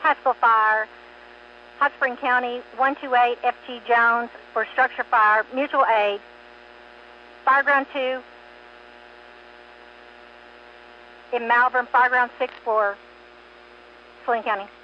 Haskell Fire, Hot Spring County, 128 F.T. Jones for structure fire, mutual aid. Fireground 2 in Malvern, Fireground 6 for Saline County.